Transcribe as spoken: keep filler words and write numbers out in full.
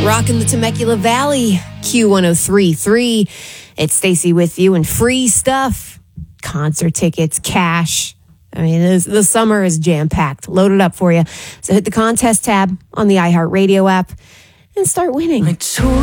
Rocking the Temecula Valley, Q one oh three point three. It's Stacy with you, and free stuff, concert tickets, cash. I mean, this, the summer is jam-packed, loaded up for you. So hit the contest tab on the iHeartRadio app and start winning. I told